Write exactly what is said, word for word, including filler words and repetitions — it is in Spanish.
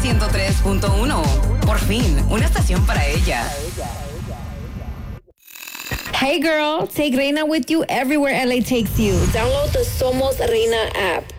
ciento tres punto uno. Por fin, una estación para ella. Hey girl, take Reina with you everywhere L A takes you. Download the Somos Reina app.